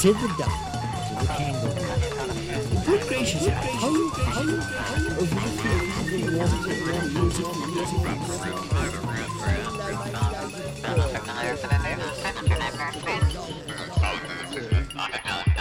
said the duck to the kangaroo. Good gracious, how you over the fields of the water music. Familiar for the news?